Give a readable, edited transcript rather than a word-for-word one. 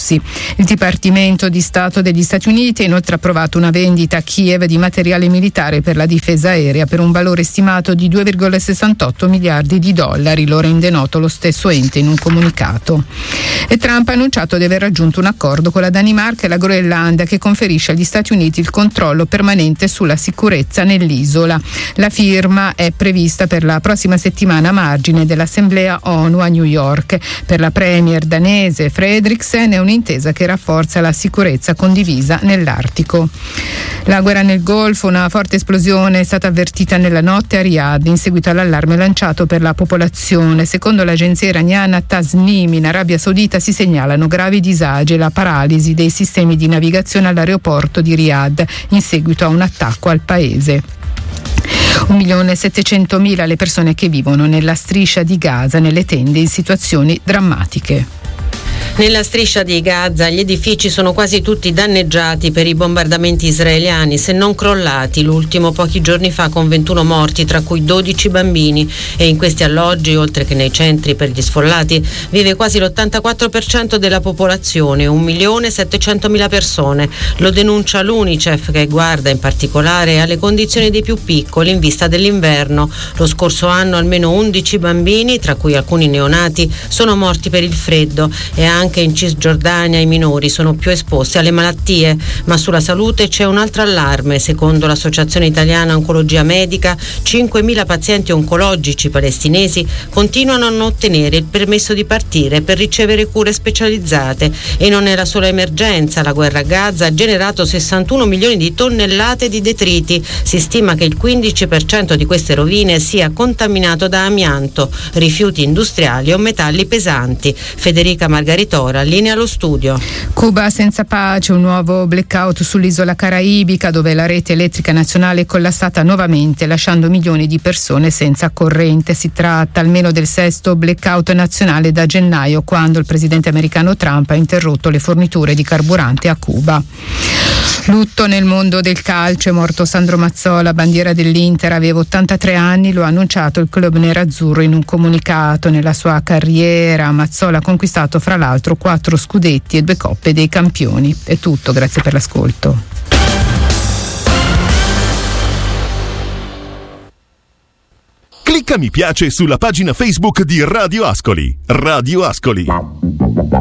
russi. Il Dipartimento di Stato degli Stati Uniti ha inoltre approvato una vendita a Kiev di materiale militare per la difesa aerea per un valore stimato di 2,68 miliardi di dollari, lo rende noto lo stesso ente in un comunicato. E Trump ha annunciato di aver raggiunto un accordo con la Danimarca e la Groenlandia che conferisce agli Stati Uniti il controllo permanente sulla sicurezza nell'isola. La firma è prevista per la prossima settimana a margine dell'Assemblea ONU a New York. Per la premier danese Frederiksen è un'intesa che rafforza la sicurezza condivisa nell'Artico. La guerra nel Golfo, una forte esplosione è stata avvertita nella notte a Riyadh in seguito all'allarme lanciato per la popolazione. Secondo l'agenzia iraniana Tasnim, in Arabia Saudita si segnalano gravi disagi e la paralisi dei sistemi di navigazione all'aeroporto di Riyadh in seguito a un attacco al paese. 1.700.000 le persone che vivono nella striscia di Gaza, nelle tende in situazioni drammatiche. Nella striscia di Gaza gli edifici sono quasi tutti danneggiati per i bombardamenti israeliani, se non crollati, l'ultimo pochi giorni fa con 21 morti, tra cui 12 bambini, e in questi alloggi, oltre che nei centri per gli sfollati, vive quasi l'84% della popolazione, 1.700.000 persone. Lo denuncia l'UNICEF, che guarda in particolare alle condizioni dei più piccoli in vista dell'inverno. Lo scorso anno almeno 11 bambini, tra cui alcuni neonati, sono morti per il freddo, e anche in Cisgiordania i minori sono più esposti alle malattie. Ma sulla salute c'è un altro allarme. Secondo l'Associazione Italiana Oncologia Medica, 5.000 pazienti oncologici palestinesi continuano a non ottenere il permesso di partire per ricevere cure specializzate. E non è la sola emergenza. La guerra a Gaza ha generato 61 milioni di tonnellate di detriti. Si stima che il 15% di queste rovine sia contaminato da amianto, rifiuti industriali o metalli pesanti. Federica Margaritora, linea allo studio. Cuba senza pace, un nuovo blackout sull'isola caraibica dove la rete elettrica nazionale è collassata nuovamente, lasciando milioni di persone senza corrente. Si tratta almeno del sesto blackout nazionale da gennaio, quando il presidente americano Trump ha interrotto le forniture di carburante a Cuba. Lutto nel mondo del calcio, è morto Sandro Mazzola, bandiera dell'Inter, aveva 83 anni, lo ha annunciato il club nerazzurro in un comunicato. Nella sua carriera Mazzola ha conquistato fra l'altro 4 scudetti e 2 coppe dei campioni. È tutto, grazie per l'ascolto. Clicca mi piace sulla pagina Facebook di Radio Ascoli. Radio Ascoli.